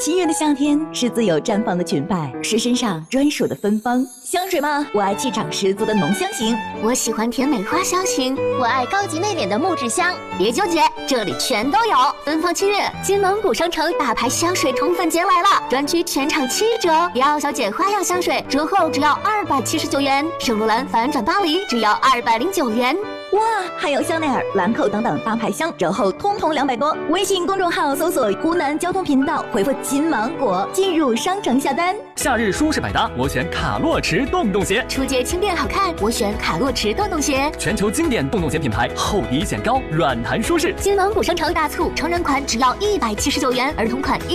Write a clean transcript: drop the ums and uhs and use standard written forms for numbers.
七月的夏天是自由绽放的裙摆，是身上专属的芬芳。香水吗？我爱气场十足的浓香型， 我喜欢甜美花香型， 我爱高级内敛的木质香。 别纠结，这里全都有。芬芳7月，金蒙古商城大牌香水宠粉节来了，专区全场7折，迪奥小姐花样香水折后只要279元，圣罗兰反转巴黎只要209元。 哇，还有香奈儿、兰蔻等等大牌香，折后通通200多。微信公众号搜索湖南交通频道，回复金芒果进入商城下单。 夏日舒适百搭，我选卡洛驰洞洞鞋。 出街轻便好看，我选卡洛驰洞洞鞋。 全球经典洞洞鞋品牌，厚底显高，软弹舒适。 金蒙古商城大促，成人款只要179元，儿童款